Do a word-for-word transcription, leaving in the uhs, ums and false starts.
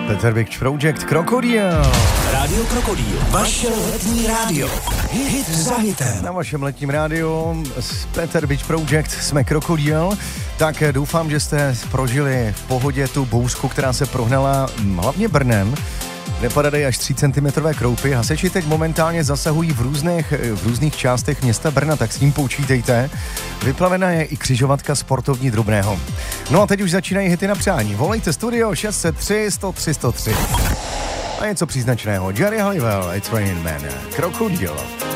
Peter Big Project, Krokodýl. Rádio Krokodýl, vaše letní rádio. Hit za hitem. Na vašem letním rádiu s Peter Big Project jsme Krokodýl. Tak doufám, že jste prožili v pohodě tu bouřku, která se prohnala hlavně Brnem, kde padají až tři centimetrové kroupy. Hasiči teď momentálně zasahují v různých, v různých částech města Brna, tak s tím počítejte. Vyplavená je i křižovatka sportovní Drobného. No a teď už začínají hity na přání. Volejte studio šest set tři sto tři sto tři. A něco příznačného. Jerry Halliwell, It's Raining Man, Krokodýl.